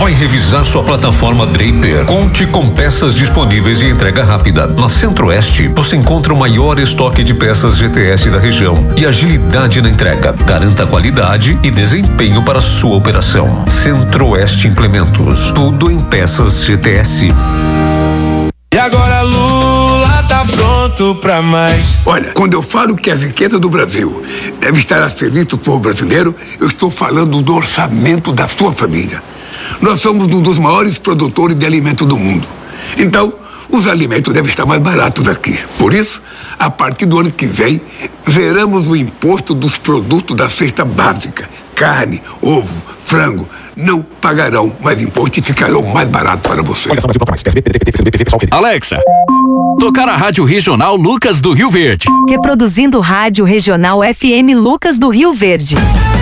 Vai revisar sua plataforma Draper? Conte com peças disponíveis e entrega rápida. Na Centro-Oeste, você encontra o maior estoque de peças GTS da região e agilidade na entrega. Garanta qualidade e desempenho para sua operação. Centro-Oeste Implementos. Tudo em peças GTS. E agora Lula tá pronto pra mais. Olha, quando eu falo que a riqueza do Brasil deve estar a serviço do povo brasileiro, eu estou falando do orçamento da sua família. Nós somos um dos maiores produtores de alimentos do mundo. Então, os alimentos devem estar mais baratos aqui. Por isso, a partir do ano que vem, zeramos o imposto dos produtos da cesta básica. Carne, ovo, frango, não pagarão mais imposto e ficarão mais baratos para você. Alexa, tocar a Rádio Regional Lucas do Rio Verde. Reproduzindo Rádio Regional FM Lucas do Rio Verde.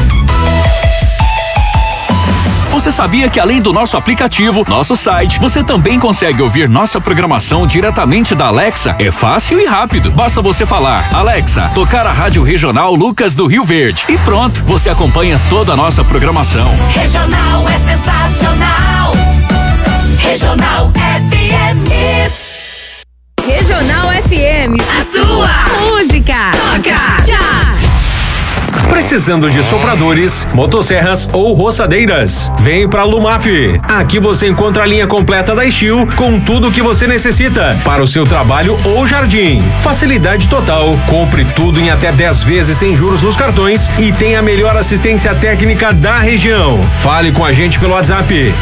Você sabia que além do nosso aplicativo, nosso site, você também consegue ouvir nossa programação diretamente da Alexa? É fácil e rápido. Basta você falar: Alexa, tocar a Rádio Regional Lucas do Rio Verde. E pronto, você acompanha toda a nossa programação. Regional é sensacional. Regional FM. Regional FM. A sua música. Toca. Já. Precisando de sopradores, motosserras ou roçadeiras? Vem pra Lumaf. Aqui você encontra a linha completa da Steel com tudo o que você necessita para o seu trabalho ou jardim. Facilidade total. Compre tudo em até 10 vezes sem juros nos cartões e tem a melhor assistência técnica da região. Fale com a gente pelo WhatsApp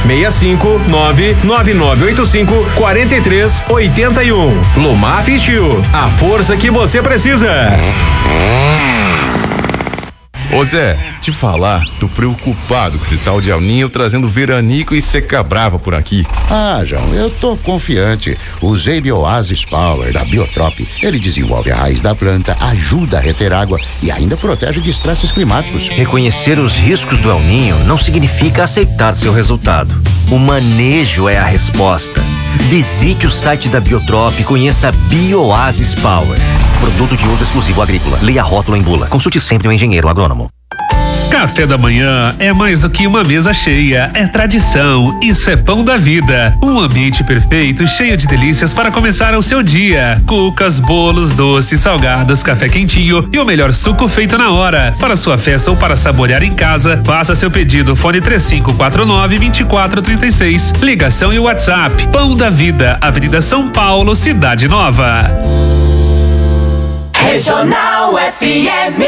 659-9985-4381. Lumaf Steel, a força que você precisa. Ô Zé, te falar, tô preocupado com esse tal de El Ninho trazendo veranico e seca brava por aqui. Ah, João, eu tô confiante. Usei Bioasis Power da Biotrop. Ele desenvolve a raiz da planta, ajuda a reter água e ainda protege de estresses climáticos. Reconhecer os riscos do El Ninho não significa aceitar seu resultado. O manejo é a resposta. Visite o site da Biotrop e conheça Bioasis Power. Produto de uso exclusivo agrícola. Leia rótulo em bula. Consulte sempre um engenheiro agrônomo. Café da manhã é mais do que uma mesa cheia, é tradição, isso é pão da vida. Um ambiente perfeito, cheio de delícias para começar o seu dia. Cucas, bolos, doces, salgados, café quentinho e o melhor suco feito na hora. Para sua festa ou para saborear em casa, faça seu pedido, fone 3549-2436. Ligação e WhatsApp. Pão da Vida, Avenida São Paulo, Cidade Nova. Regional FM.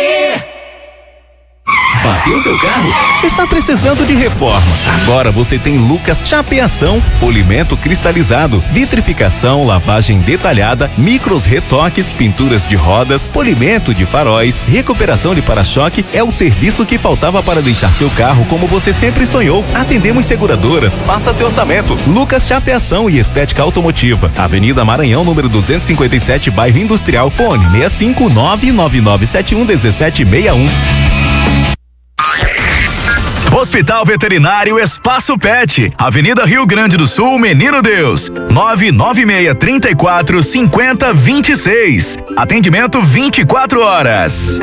Bateu seu carro? Está precisando de reforma? Agora você tem Lucas Chapeação, polimento cristalizado, vitrificação, lavagem detalhada, micros retoques, pinturas de rodas, polimento de faróis, recuperação de para-choque. É o serviço que faltava para deixar seu carro como você sempre sonhou. Atendemos seguradoras, faça seu orçamento. Lucas Chapeação e Estética Automotiva, Avenida Maranhão, número 257, bairro Industrial, fone 65999711761. Hospital Veterinário Espaço Pet, Avenida Rio Grande do Sul, Menino Deus, 996345026. Atendimento 24 horas.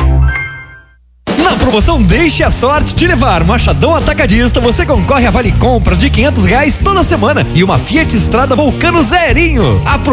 Na promoção Deixe a Sorte te levar, Machadão Atacadista, você concorre a vale compras de R$500 toda semana e uma Fiat Strada Vulcano zerinho.